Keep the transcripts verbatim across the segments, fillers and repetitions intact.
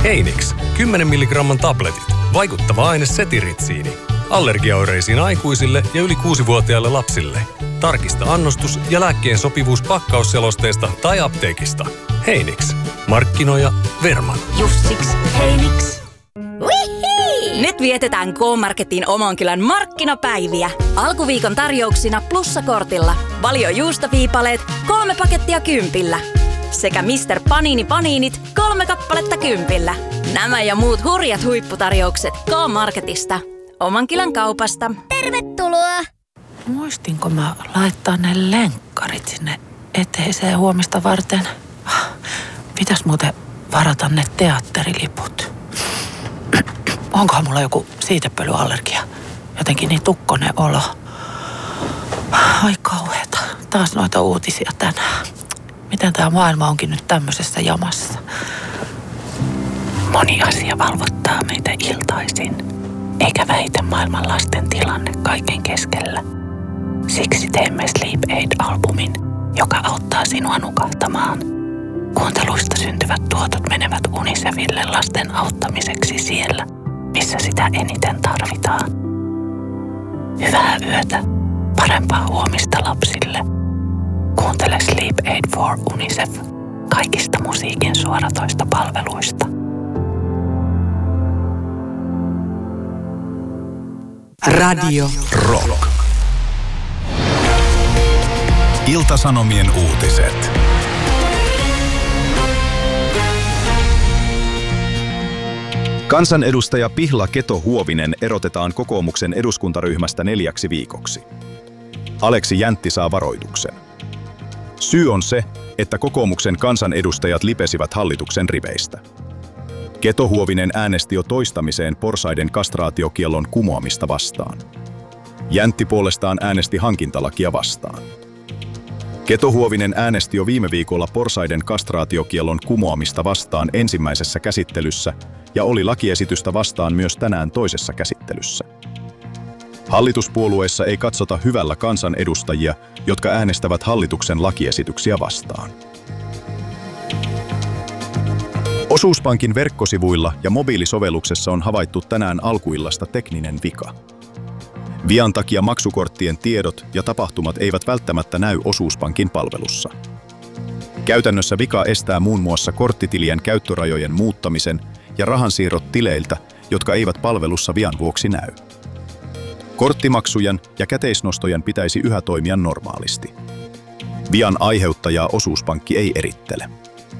Heinix, kymmenen milligramman tabletit. Vaikuttava aine setiritsiini. Allergiaoireisiin aikuisille ja yli kuusivuotiaille lapsille. Tarkista annostus ja lääkkeen sopivuus pakkausselosteesta tai apteekista. Heinix. Markkinoija Verman. Jussiks Heinix. Nyt vietetään K-Marketin Omonkylän markkinapäiviä. Alkuviikon tarjouksina plussakortilla. Valio juustoviipaleet, kolme pakettia kympillä. Sekä mister Panini Paninit, kolme kappaletta kympillä. Nämä ja muut hurjat huipputarjoukset K-Marketista. Omonkylän kaupasta. Tervetuloa! Muistinko mä laittaa ne lenkkarit sinne eteiseen huomista varten? Pitäis muuten varata ne teatteriliput. Onkohan mulla joku siitepölyallergia? Jotenkin niin tukkonen olo. Ai kauheeta. Taas noita uutisia tänään. Miten tää maailma onkin nyt tämmöisessä jamassa? Moni asia valvottaa meitä iltaisin. Eikä väitä maailman lasten tilanne kaiken keskellä. Siksi teemme Sleep Aid-albumin, joka auttaa sinua nukahtamaan. Kuunteluista syntyvät tuotot menevät Unicefille lasten auttamiseksi siellä, missä sitä eniten tarvitaan. Hyvää yötä, parempaa huomista lapsille. Kuuntele Sleep Aid for Unicef kaikista musiikin suoratoista palveluista. Radio Rock. Ilta-Sanomien uutiset. Kansanedustaja Pihla Keto-Huovinen erotetaan kokoomuksen eduskuntaryhmästä neljäksi viikoksi. Aleksi Jäntti saa varoituksen. Syy on se, että kokoomuksen kansanedustajat lipesivät hallituksen riveistä. Keto-Huovinen äänesti jo toistamiseen porsaiden kastraatiokiellon kumoamista vastaan. Jäntti puolestaan äänesti hankintalakia vastaan. Keto-Huovinen äänesti jo viime viikolla porsaiden kastraatiokiellon kumoamista vastaan ensimmäisessä käsittelyssä ja oli lakiesitystä vastaan myös tänään toisessa käsittelyssä. Hallituspuolueissa ei katsota hyvällä kansanedustajia, jotka äänestävät hallituksen lakiesityksiä vastaan. Osuuspankin verkkosivuilla ja mobiilisovelluksessa on havaittu tänään alkuillasta tekninen vika. Vian takia maksukorttien tiedot ja tapahtumat eivät välttämättä näy Osuuspankin palvelussa. Käytännössä vika estää muun muassa korttitilien käyttörajojen muuttamisen ja rahansiirrot tileiltä, jotka eivät palvelussa vian vuoksi näy. Korttimaksujen ja käteisnostojen pitäisi yhä toimia normaalisti. Vian aiheuttajaa Osuuspankki ei erittele.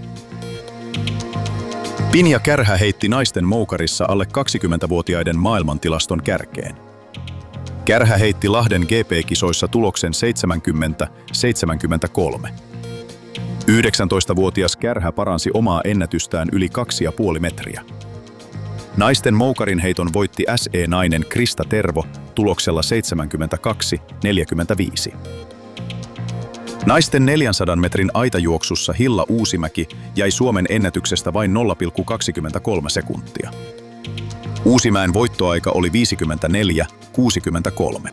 Pinja Kärhä heitti naisten moukarissa alle kaksikymmentävuotiaiden maailmantilaston kärkeen. Kärhä heitti Lahden G P-kisoissa tuloksen seitsemänkymmentä seitsemänkymmentäkolme. yhdeksäntoistavuotias Kärhä paransi omaa ennätystään yli kaksi ja puoli metriä. Naisten moukarin heiton voitti S E-nainen Krista Tervo tuloksella seitsemänkymmentäkaksi neljäkymmentäviisi. Naisten neljänsadan metrin aitajuoksussa Hilla Uusimäki jäi Suomen ennätyksestä vain nolla pilkku kaksikymmentäkolme sekuntia. Uusimäen voittoaika oli viisikymmentäneljä kuusikymmentäkolme.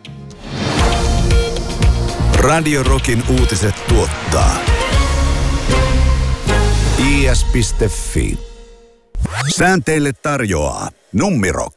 Radio Rockin uutiset tuottaa I S piste F I. Säänteille tarjoaa Nummirock.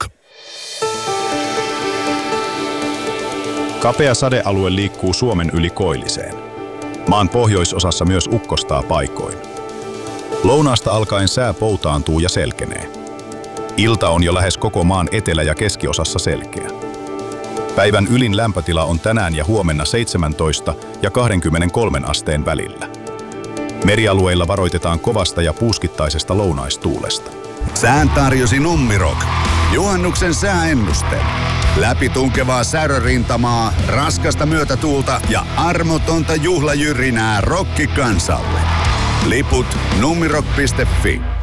Kapea sadealue liikkuu Suomen yli koilliseen. Maan pohjoisosassa myös ukkostaa paikoin. Lounaasta alkaen sää poutaantuu ja selkenee. Ilta on jo lähes koko maan etelä- ja keskiosassa selkeä. Päivän ylin lämpötila on tänään ja huomenna seitsemäntoista ja kaksikymmentäkolme asteen välillä. Merialueilla varoitetaan kovasta ja puuskittaisesta lounaistuulesta. Sään tarjosi Nummirock. Juhannuksen sääennuste. Läpitunkevaa särörintamaa, raskasta myötätuulta ja armotonta juhlajyrinää rokkikansalle. Liput nummirock piste F I.